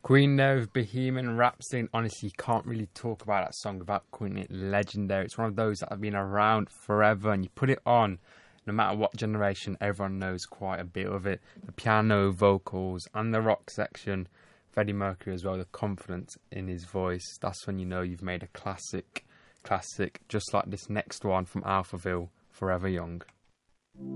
Queen there with Bohemian Rhapsody. Honestly, you can't really talk about that song without calling it legendary. It's one of those that have been around forever, and you put it on, no matter what generation, everyone knows quite a bit of it. The piano, vocals, and the rock section. Freddie Mercury as well, the confidence in his voice. That's when you know you've made a classic, just like this next one from Alphaville, Forever Young.